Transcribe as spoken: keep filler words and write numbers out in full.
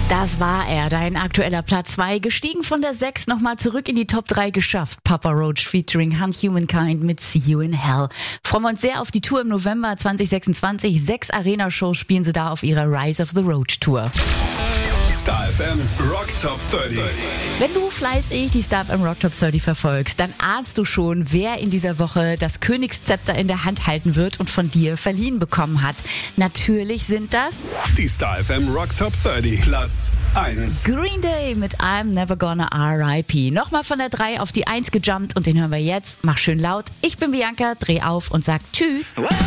Das war er, dein aktueller Platz zwei, gestiegen von der sechs nochmal zurück in die Top drei geschafft. Papa Roach featuring Hunt Humankind mit See You in Hell. Freuen wir uns sehr auf die Tour im November zwanzig sechsundzwanzig. Sechs Arena-Shows spielen sie da auf ihrer Rise of the Roach Tour. Star F M Rock Top dreißig. Wenn du fleißig die Star F M Rock Top dreißig verfolgst, dann ahnst du schon, wer in dieser Woche das Königszepter in der Hand halten wird und von dir verliehen bekommen hat. Natürlich sind das die Star F M Rock Top dreißig. Platz eins. Green Day mit I'm Never Gonna R I P. Nochmal von der drei auf die eins gejumpt und den hören wir jetzt. Mach schön laut. Ich bin Bianca, dreh auf und sag Tschüss.